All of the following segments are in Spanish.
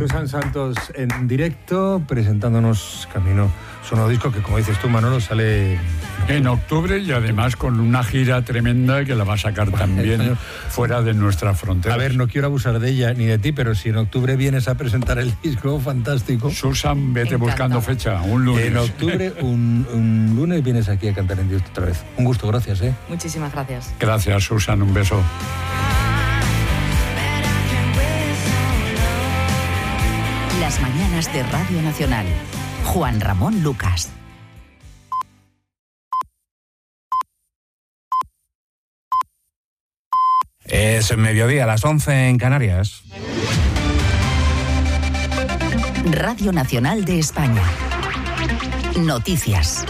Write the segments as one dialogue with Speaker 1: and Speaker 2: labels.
Speaker 1: Susan Santos en directo, presentándonos Camino, su nuevo disco que, como dices tú, Manolo, sale
Speaker 2: en octubre y además con una gira tremenda que la va a sacar también fuera de nuestras fronteras.
Speaker 1: A ver, no quiero abusar de ella ni de ti, pero si en octubre vienes a presentar el disco, fantástico.
Speaker 2: Susan, vete buscando fecha, un lunes.
Speaker 1: En octubre, un lunes, vienes aquí a cantar en directo otra vez. Un gusto, gracias.
Speaker 3: Muchísimas gracias.
Speaker 2: Gracias, Susan, un beso.
Speaker 4: Las mañanas de Radio Nacional. Juan Ramón Lucas.
Speaker 5: Es mediodía, a las 11 en Canarias.
Speaker 4: Radio Nacional de España. Noticias.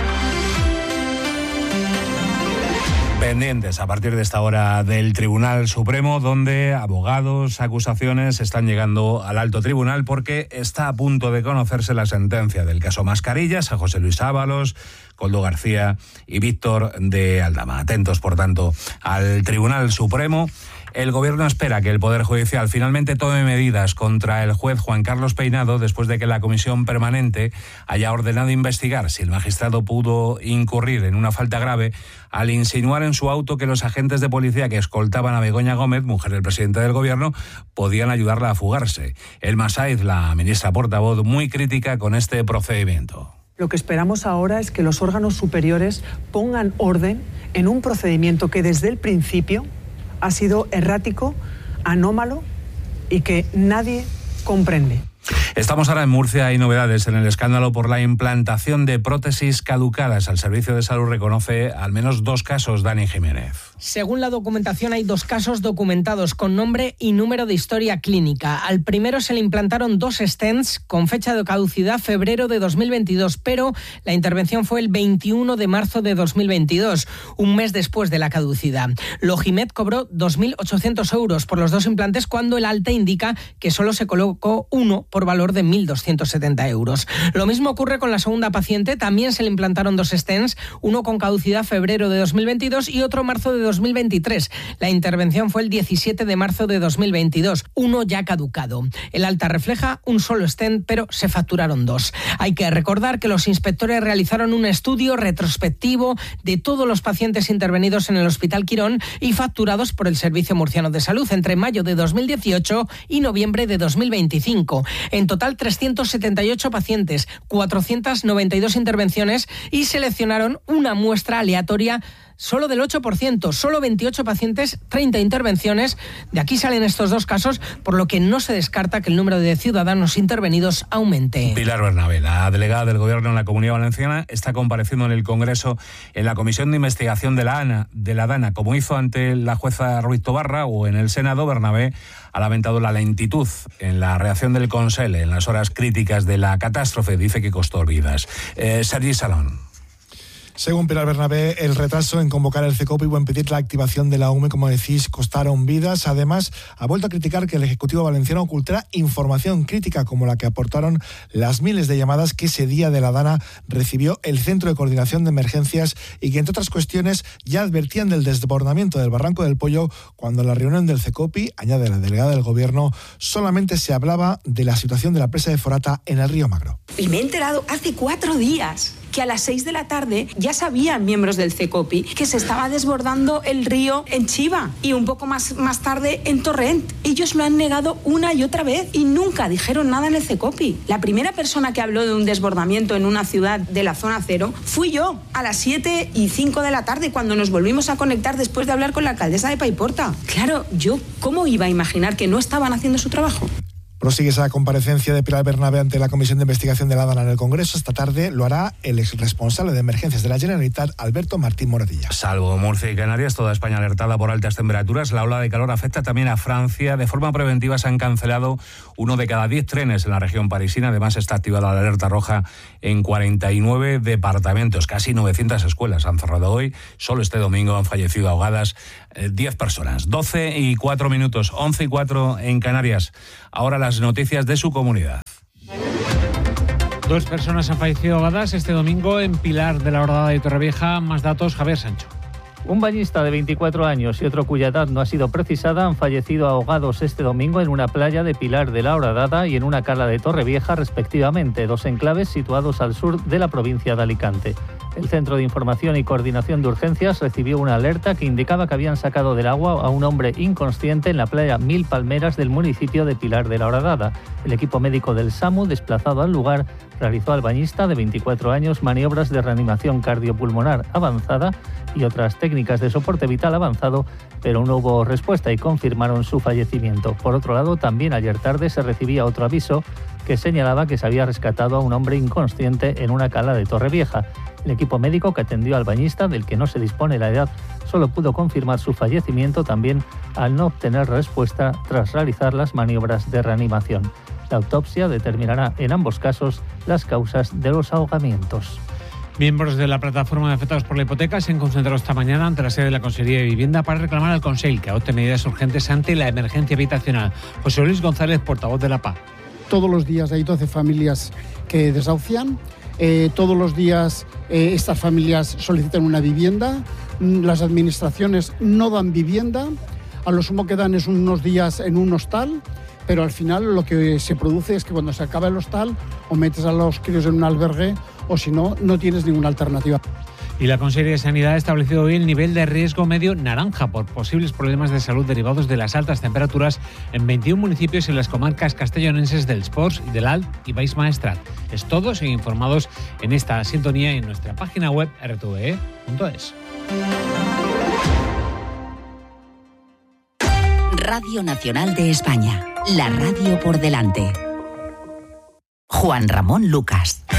Speaker 5: Pendientes a partir de esta hora del Tribunal Supremo, donde abogados, acusaciones están llegando al alto tribunal porque está a punto de conocerse la sentencia del caso Mascarillas a José Luis Ábalos, Koldo García y Víctor de Aldama. Atentos, por tanto, al Tribunal Supremo. El Gobierno espera que el Poder Judicial finalmente tome medidas contra el juez Juan Carlos Peinado después de que la Comisión Permanente haya ordenado investigar si el magistrado pudo incurrir en una falta grave al insinuar en su auto que los agentes de policía que escoltaban a Begoña Gómez, mujer del presidente del Gobierno, podían ayudarla a fugarse. Elma Saiz, la ministra portavoz, muy crítica con este procedimiento.
Speaker 6: Lo que esperamos ahora es que los órganos superiores pongan orden en un procedimiento que desde el principio ha sido errático, anómalo y que nadie comprende.
Speaker 5: Estamos ahora en Murcia. Hay novedades en el escándalo por la implantación de prótesis caducadas. El Servicio de Salud reconoce al menos 2 casos. Dani Jiménez.
Speaker 7: Según la documentación, hay 2 casos documentados con nombre y número de historia clínica. Al primero se le implantaron 2 stents con fecha de caducidad febrero de 2022, pero la intervención fue el 21 de marzo de 2022, un mes después de la caducidad. Logimed cobró 2.800 euros por los 2 implantes cuando el alta indica que solo se colocó uno por valor de 1.270 euros. Lo mismo ocurre con la segunda paciente. También se le implantaron 2 stents, uno con caducidad febrero de 2022 y otro marzo de 2023. La intervención fue el 17 de marzo de 2022, uno ya caducado. El alta refleja un solo stent, pero se facturaron 2. Hay que recordar que los inspectores realizaron un estudio retrospectivo de todos los pacientes intervenidos en el Hospital Quirón y facturados por el Servicio Murciano de Salud entre mayo de 2018 y noviembre de 2025. En total, 378 pacientes, 492 intervenciones y seleccionaron una muestra aleatoria solo del 8%, solo 28 pacientes, 30 intervenciones. De aquí salen estos 2 casos, por lo que no se descarta que el número de ciudadanos intervenidos aumente.
Speaker 5: Pilar Bernabé, la delegada del Gobierno en la Comunidad Valenciana, está compareciendo en el Congreso en la Comisión de Investigación de la DANA, como hizo ante la jueza Ruiz Tobarra, o en el Senado. Bernabé ha lamentado la lentitud en la reacción del Consell en las horas críticas de la catástrofe. Dice que costó vidas. Sergi Salón.
Speaker 8: Según Pilar Bernabé, el retraso en convocar el CECOPI o en pedir la activación de la UME, como decís, costaron vidas. Además, ha vuelto a criticar que el Ejecutivo valenciano ocultara información crítica como la que aportaron las miles de llamadas que ese día de la DANA recibió el Centro de Coordinación de Emergencias y que, entre otras cuestiones, ya advertían del desbordamiento del Barranco del Pollo cuando en la reunión del CECOPI, añade la delegada del Gobierno, solamente se hablaba de la situación de la presa de Forata en el río Magro.
Speaker 9: Y me he enterado hace 4 días que a las 6 de la tarde ya sabían miembros del CECOPI que se estaba desbordando el río en Chiva y un poco más tarde en Torrent. Ellos lo han negado una y otra vez y nunca dijeron nada en el CECOPI. La primera persona que habló de un desbordamiento en una ciudad de la zona cero fui yo, a las 7:05 de la tarde, cuando nos volvimos a conectar después de hablar con la alcaldesa de Paiporta. Claro, yo ¿cómo iba a imaginar que no estaban haciendo su trabajo?
Speaker 8: Prosigue esa comparecencia de Pilar Bernabé ante la Comisión de Investigación de la DANA en el Congreso. Esta tarde lo hará el exresponsable de emergencias de la Generalitat, Alberto Martín Moradilla.
Speaker 5: Salvo Murcia y Canarias, toda España alertada por altas temperaturas. La ola de calor afecta también a Francia. De forma preventiva se han cancelado 1 de cada 10 trenes en la región parisina. Además, está activada la alerta roja en 49 departamentos. Casi 900 escuelas han cerrado hoy. Solo este domingo han fallecido ahogadas 10 personas. 12:04, 11:04 en Canarias. Ahora las noticias de su comunidad.
Speaker 10: 2 personas han fallecido ahogadas este domingo en Pilar de la Horadada de Torrevieja. Más datos, Javier Sancho.
Speaker 3: Un bañista de 24 años y otro cuya edad no ha sido precisada han fallecido ahogados este domingo en una playa de Pilar de la Horadada y en una cala de Torrevieja, respectivamente, dos enclaves situados al sur de la provincia de Alicante. El Centro de Información y Coordinación de Urgencias recibió una alerta que indicaba que habían sacado del agua a un hombre inconsciente en la playa Mil Palmeras del municipio de Pilar de la Horadada. El equipo médico del SAMU, desplazado al lugar, realizó al bañista de 24 años maniobras de reanimación cardiopulmonar avanzada y otras técnicas de soporte vital avanzado, pero no hubo respuesta y confirmaron su fallecimiento. Por otro lado, también ayer tarde se recibía otro aviso que señalaba que se había rescatado a un hombre inconsciente en una cala de Torrevieja. El equipo médico que atendió al bañista, del que no se dispone la edad, solo pudo confirmar su fallecimiento también al no obtener respuesta tras realizar las maniobras de reanimación. La autopsia determinará en ambos casos las causas de los ahogamientos.
Speaker 10: Miembros de la plataforma de afectados por la hipoteca se han concentrado esta mañana ante la sede de la Consellería de Vivienda para reclamar al Consell que adopte medidas urgentes ante la emergencia habitacional. José Luis González, portavoz de la PA.
Speaker 11: Todos los días hay 12 familias que desahucian. Todos los días estas familias solicitan una vivienda. Las administraciones no dan vivienda. A lo sumo que dan es unos días en un hostal. Pero al final lo que se produce es que cuando se acaba el hostal o metes a los críos en un albergue o si no, no tienes ninguna alternativa.
Speaker 10: Y la Consellería de Sanidad ha establecido hoy el nivel de riesgo medio naranja por posibles problemas de salud derivados de las altas temperaturas en 21 municipios en las comarcas castellonenses del Sports y del Alt y Baix Maestrat. Es todo, siguen informados en esta sintonía y en nuestra página web rtve.es.
Speaker 4: Radio Nacional de España, la radio por delante. Juan Ramón Lucas.